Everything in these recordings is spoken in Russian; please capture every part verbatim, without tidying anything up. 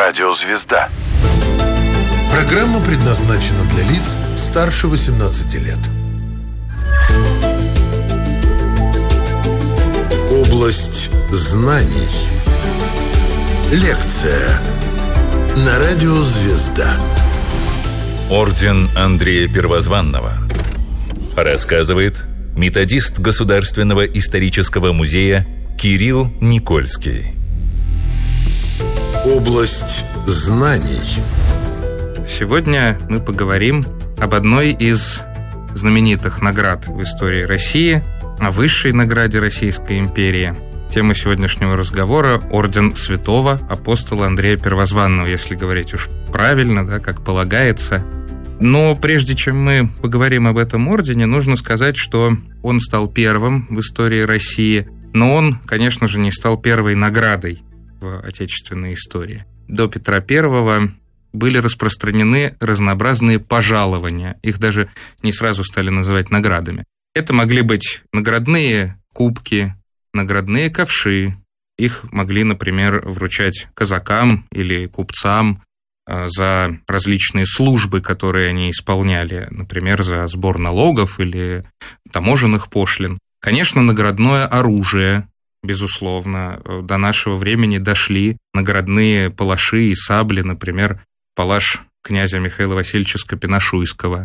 Радио «Звезда». Программа предназначена для лиц старше восемнадцати лет. Область знаний. Лекция на Радио «Звезда». Орден Андрея Первозванного. Рассказывает методист Государственного исторического музея Кирилл Никольский. Область знаний. Сегодня мы поговорим об одной из знаменитых наград в истории России, о высшей награде Российской империи. Тема сегодняшнего разговора – Орден Святого Апостола Андрея Первозванного, если говорить уж правильно, да, как полагается. Но прежде чем мы поговорим об этом ордене, нужно сказать, что он стал первым в истории России, но он, конечно же, не стал первой наградой в отечественной истории. До Петра Первого были распространены разнообразные пожалования. Их даже не сразу стали называть наградами. Это могли быть наградные кубки, наградные ковши. Их могли, например, вручать казакам или купцам за различные службы, которые они исполняли, например, за сбор налогов или таможенных пошлин. Конечно, наградное оружие, безусловно. До нашего времени дошли наградные палаши и сабли, например, палаш князя Михаила Васильевича Скопина-Шуйского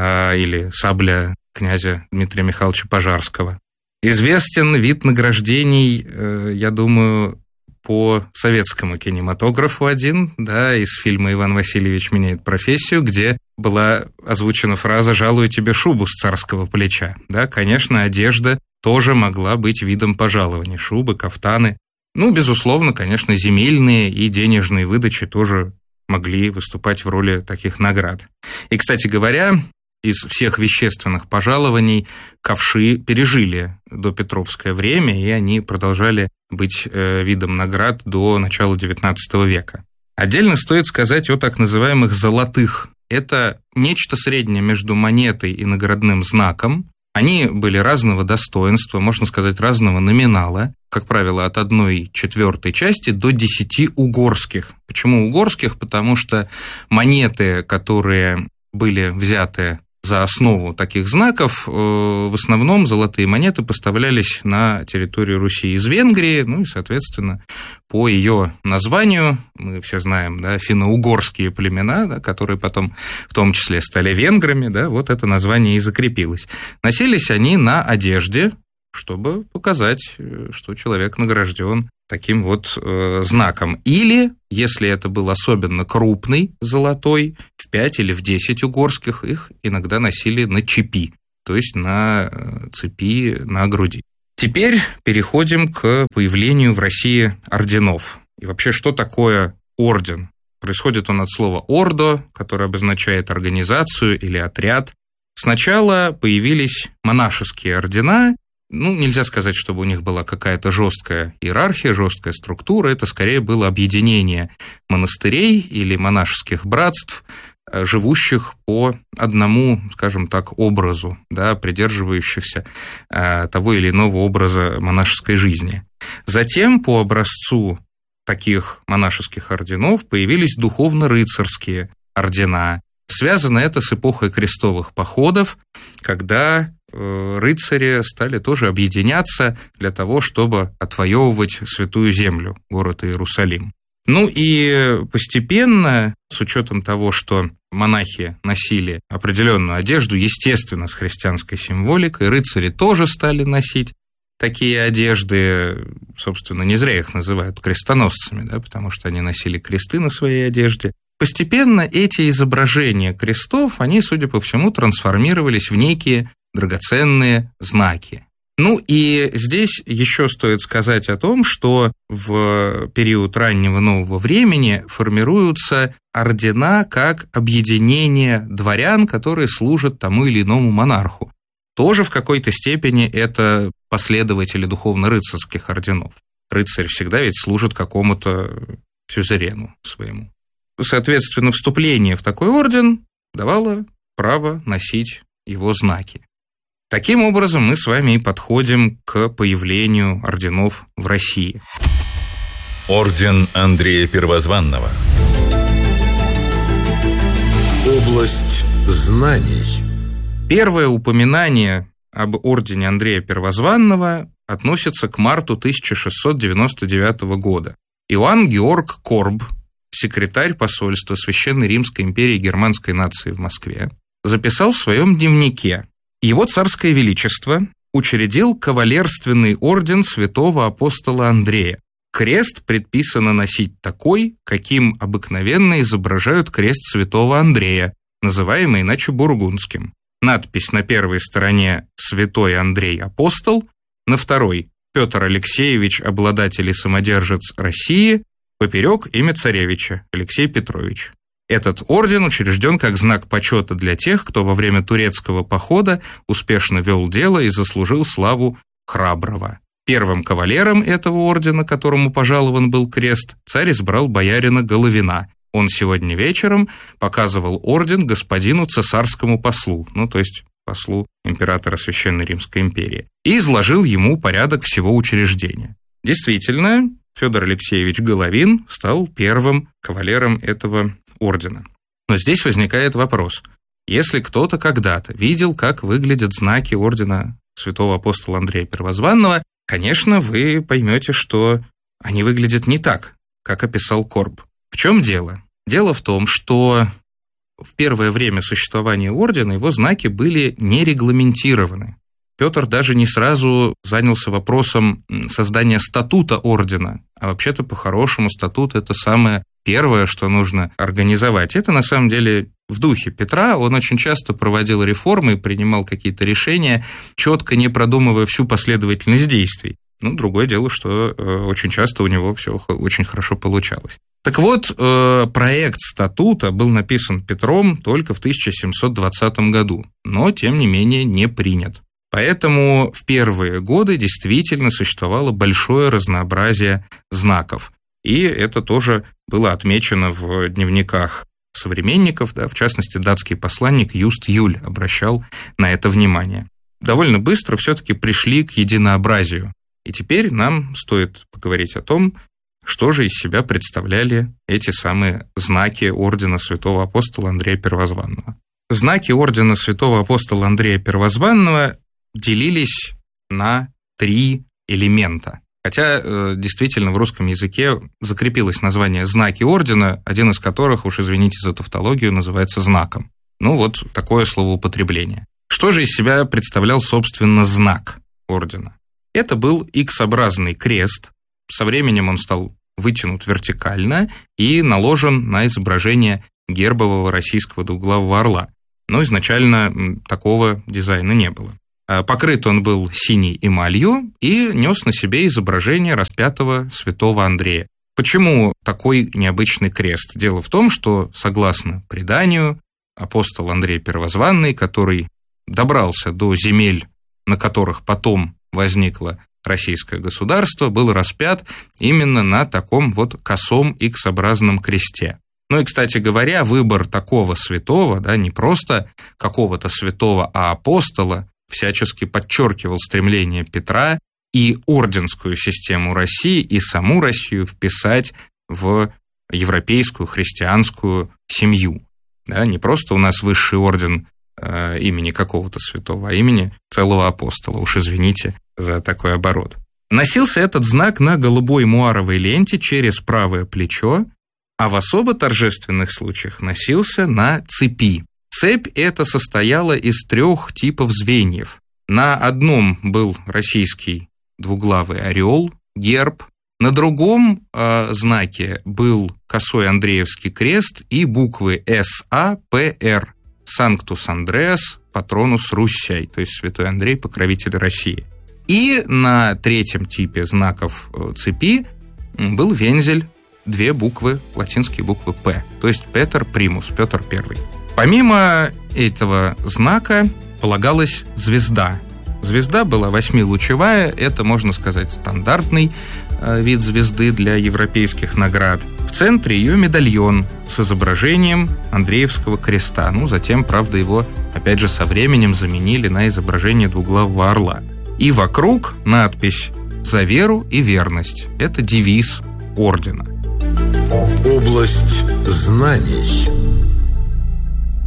или сабля князя Дмитрия Михайловича Пожарского. Известен вид награждений, я думаю, по советскому кинематографу один, да, из фильма «Иван Васильевич меняет профессию», где была озвучена фраза «жалую тебе шубу с царского плеча». Да, конечно, одежда тоже могла быть видом пожалования. Шубы, кафтаны. Ну, безусловно, конечно, земельные и денежные выдачи тоже могли выступать в роли таких наград. И, кстати говоря, из всех вещественных пожалований ковши пережили допетровское время, и они продолжали быть э, видом наград до начала девятнадцатого века. Отдельно стоит сказать о так называемых «золотых». Это нечто среднее между монетой и наградным знаком. Они были разного достоинства, можно сказать, разного номинала, как правило, от одной четвертой части до десяти угорских. Почему угорских? Потому что монеты, которые были взяты за основу таких знаков, в основном золотые монеты поставлялись на территорию Руси из Венгрии, ну и, соответственно, по ее названию, мы все знаем, да, финно-угорские племена, да, которые потом в том числе стали венграми, да, вот это название и закрепилось. Носились они на одежде, чтобы показать, что человек награжден таким вот э, знаком. Или, если это был особенно крупный золотой, в пять или в десять угорских, их иногда носили на чепи, то есть на цепи на груди. Теперь переходим к появлению в России орденов. И вообще, что такое орден? Происходит он от слова «ордо», которое обозначает организацию или отряд. Сначала появились монашеские ордена. Ну, нельзя сказать, чтобы у них была какая-то жесткая иерархия, жесткая структура. Это скорее было объединение монастырей или монашеских братств, живущих по одному, скажем так, образу, да, придерживающихся э, того или иного образа монашеской жизни. Затем, по образцу таких монашеских орденов, появились духовно-рыцарские ордена. Связано это с эпохой крестовых походов, когда рыцари стали тоже объединяться для того, чтобы отвоевывать Святую Землю, город Иерусалим. Ну и постепенно, с учетом того, что монахи носили определенную одежду, естественно, с христианской символикой, рыцари тоже стали носить такие одежды. Собственно, не зря их называют крестоносцами, да, потому что они носили кресты на своей одежде. Постепенно эти изображения крестов, они, судя по всему, трансформировались в некие драгоценные знаки. Ну и здесь еще стоит сказать о том, что в период раннего нового времени формируются ордена как объединение дворян, которые служат тому или иному монарху. Тоже в какой-то степени это последователи духовно-рыцарских орденов. Рыцарь всегда ведь служит какому-то сюзерену своему. Соответственно, вступление в такой орден давало право носить его знаки. Таким образом, мы с вами и подходим к появлению орденов в России. Орден Андрея Первозванного. Область знаний. Первое упоминание об ордене Андрея Первозванного относится к марту тысяча шестьсот девяносто девятого года. Иоанн Георг Корб, секретарь посольства Священной Римской империи германской нации в Москве, записал в своем дневнике: «Его царское величество учредил кавалерственный орден святого апостола Андрея. Крест предписано носить такой, каким обыкновенно изображают крест святого Андрея, называемый иначе бургундским. Надпись на первой стороне «Святой Андрей Апостол», на второй «Петр Алексеевич, обладатель и самодержец России», поперек имя царевича Алексей Петрович. Этот орден учрежден как знак почета для тех, кто во время турецкого похода успешно вел дело и заслужил славу храброго. Первым кавалером этого ордена, которому пожалован был крест, царь избрал боярина Головина. Он сегодня вечером показывал орден господину цесарскому послу, ну, то есть послу императора Священной Римской империи, и изложил ему порядок всего учреждения». Действительно, Федор Алексеевич Головин стал первым кавалером этого ордена. Но здесь возникает вопрос: если кто-то когда-то видел, как выглядят знаки ордена святого апостола Андрея Первозванного, конечно, вы поймете, что они выглядят не так, как описал Корб. В чем дело? Дело в том, что в первое время существования ордена его знаки были не регламентированы. Петр даже не сразу занялся вопросом создания статута ордена, а вообще-то по-хорошему статут – это самое первое, что нужно организовать. Это на самом деле в духе Петра. Он очень часто проводил реформы и принимал какие-то решения, четко не продумывая всю последовательность действий. Ну, другое дело, что очень часто у него все очень хорошо получалось. Так вот, проект статута был написан Петром только в тысяча семьсот двадцатом году, но, тем не менее, не принят. Поэтому в первые годы действительно существовало большое разнообразие знаков. И это тоже было отмечено в дневниках современников, да, в частности, датский посланник Юст Юль обращал на это внимание. Довольно быстро все-таки пришли к единообразию. И теперь нам стоит поговорить о том, что же из себя представляли эти самые знаки ордена святого апостола Андрея Первозванного. Знаки ордена святого апостола Андрея Первозванного делились на три элемента. Хотя действительно в русском языке закрепилось название «знаки ордена», один из которых, уж извините за тавтологию, называется знаком. Ну вот такое словоупотребление. Что же из себя представлял, собственно, знак ордена? Это был икс-образный крест. Со временем он стал вытянут вертикально и наложен на изображение гербового российского двуглавого орла. Но изначально такого дизайна не было. Покрыт он был синей эмалью и нес на себе изображение распятого святого Андрея. Почему такой необычный крест? Дело в том, что, согласно преданию, апостол Андрей Первозванный, который добрался до земель, на которых потом возникло российское государство, был распят именно на таком вот косом икс-образном кресте. Ну и, кстати говоря, выбор такого святого, да, не просто какого-то святого, а апостола, всячески подчеркивал стремление Петра и орденскую систему России, и саму Россию вписать в европейскую христианскую семью. Да, не просто у нас высший орден э, имени какого-то святого, а имени целого апостола. Уж извините за такой оборот. Носился этот знак на голубой муаровой ленте через правое плечо, а в особо торжественных случаях носился на цепи. Цепь эта состояла из трех типов звеньев. На одном был российский двуглавый орел, герб, на другом э, знаке был косой Андреевский крест и буквы эс а пэ эр, Sanctus Andreas Patronus Rusiae, то есть Святой Андрей, покровитель России. И на третьем типе знаков цепи был вензель, две буквы, латинские буквы П, то есть Петр Примус, Петр Первый. Помимо этого знака полагалась звезда. Звезда была восьмилучевая, это, можно сказать, стандартный вид звезды для европейских наград. В центре ее медальон с изображением Андреевского креста. Ну, затем, правда, его, опять же, со временем заменили на изображение двуглавого орла. И вокруг надпись «За веру и верность». Это девиз ордена. Область знаний.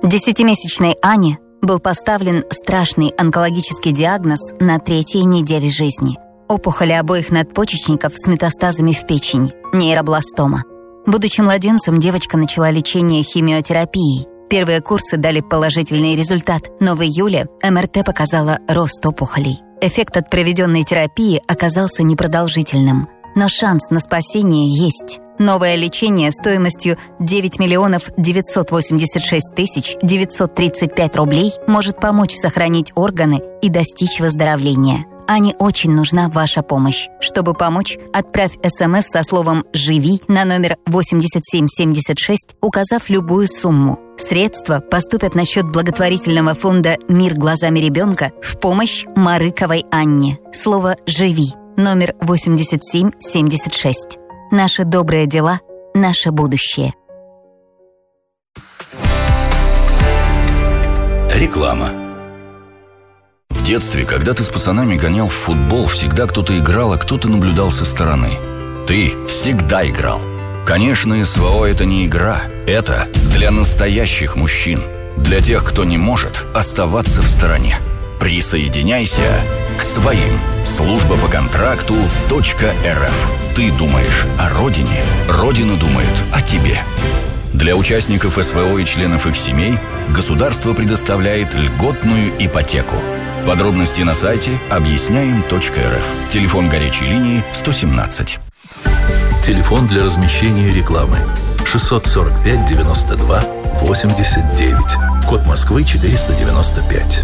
Десятимесячной Ане был поставлен страшный онкологический диагноз на третьей неделе жизни. Опухоли обоих надпочечников с метастазами в печень, нейробластома. Будучи младенцем, девочка начала лечение химиотерапией. Первые курсы дали положительный результат, но в июле эм эр тэ показала рост опухолей. Эффект от проведенной терапии оказался непродолжительным, но шанс на спасение есть. Новое лечение стоимостью девять миллионов девятьсот восемьдесят шесть тысяч девятьсот тридцать пять рублей может помочь сохранить органы и достичь выздоровления. Ане очень нужна ваша помощь. Чтобы помочь, отправь СМС со словом «Живи» на номер восемьдесят семь семьдесят шесть, указав любую сумму. Средства поступят на счет благотворительного фонда «Мир глазами ребенка» в помощь Марыковой Анне. Слово «Живи» номер восемьдесят семь семьдесят шесть. Наши добрые дела – наше будущее. Реклама. В детстве, когда ты с пацанами гонял в футбол, всегда кто-то играл, а кто-то наблюдал со стороны. Ты всегда играл. Конечно, СВО – это не игра. Это для настоящих мужчин. Для тех, кто не может оставаться в стороне. Присоединяйся к своим. Служба по контракту .рф. Ты думаешь о родине, Родина думает о тебе. Для участников СВО и членов их семей государство предоставляет льготную ипотеку. Подробности на сайте объясняем точка эр эф. Телефон горячей линии сто семнадцать. Телефон для размещения рекламы шестьсот сорок пять девяносто два восемьдесят девять. Код Москвы четыреста девяносто пять.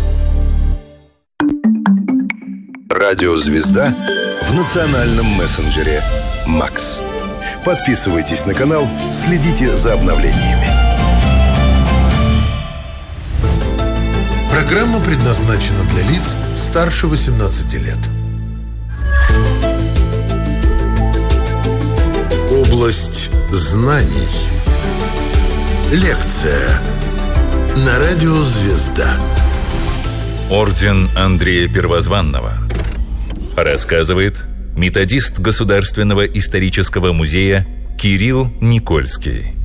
Радио «Звезда» в национальном мессенджере «Макс». Подписывайтесь на канал, следите за обновлениями. Программа предназначена для лиц старше восемнадцати лет. Область знаний. Лекция на радио «Звезда». Орден Андрея Первозванного. Рассказывает методист Государственного исторического музея Кирилл Никольский.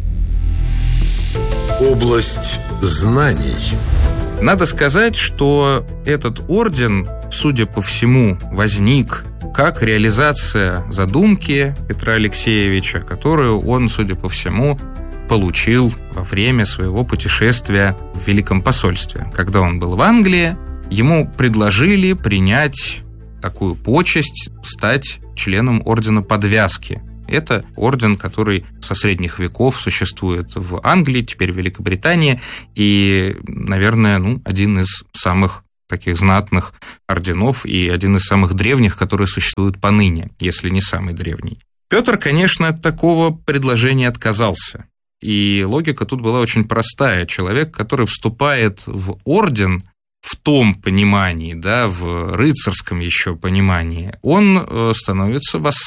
Область знаний. Надо сказать, что этот орден, судя по всему, возник как реализация задумки Петра Алексеевича, которую он, судя по всему, получил во время своего путешествия в Великом посольстве. Когда он был в Англии, ему предложили принять такую почесть, стать членом ордена Подвязки. Это орден, который со средних веков существует в Англии, теперь в Великобритании, и, наверное, ну, один из самых таких знатных орденов и один из самых древних, которые существуют поныне, если не самый древний. Петр, конечно, от такого предложения отказался. И логика тут была очень простая. Человек, который вступает в орден в том понимании, да, в рыцарском еще понимании, он становится вассалом